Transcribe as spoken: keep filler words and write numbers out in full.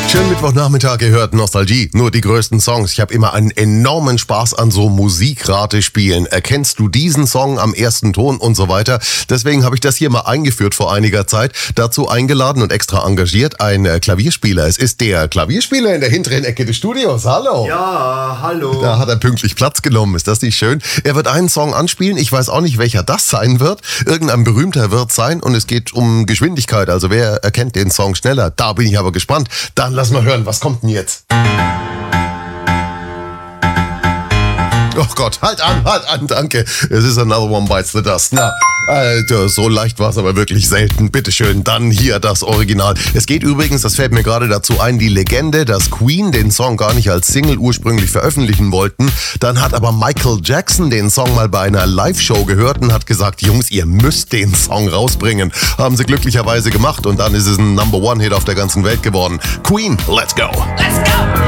Schönen Mittwochnachmittag, ihr hört Nostalgie, nur die größten Songs. Ich habe immer einen enormen Spaß an so Musikratespielen. Erkennst du diesen Song am ersten Ton und so weiter? Deswegen habe ich das hier mal eingeführt vor einiger Zeit. Dazu eingeladen und extra engagiert ein äh, Klavierspieler. Es ist der Klavierspieler in der hinteren Ecke des Studios. Hallo. Ja, hallo. Da hat er pünktlich Platz genommen. Ist das nicht schön? Er wird einen Song anspielen. Ich weiß auch nicht, welcher das sein wird. Irgendein berühmter wird sein und es geht um Geschwindigkeit. Also wer erkennt den Song schneller? Da bin ich aber gespannt. Dann lass mal hören, was kommt denn jetzt? Oh Gott, halt an, halt an, danke. Es ist Another One Bites the Dust. Na, Alter, so leicht war es aber wirklich selten. Bitteschön, dann hier das Original. Es geht übrigens, das fällt mir gerade dazu ein, die Legende, dass Queen den Song gar nicht als Single ursprünglich veröffentlichen wollten. Dann hat aber Michael Jackson den Song mal bei einer Live-Show gehört und hat gesagt, Jungs, ihr müsst den Song rausbringen. Haben sie glücklicherweise gemacht und dann ist es ein Number One Hit auf der ganzen Welt geworden. Queen, let's go. Let's go.